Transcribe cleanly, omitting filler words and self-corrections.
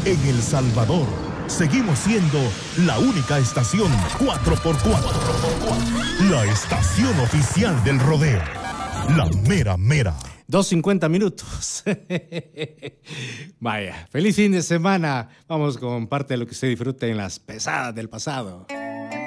En El Salvador, seguimos siendo la única estación 4x4. La estación oficial del rodeo. La mera mera. 2:50 minutos. Vaya, feliz fin de semana. Vamos con parte de lo que se disfruta en las pesadas del pasado.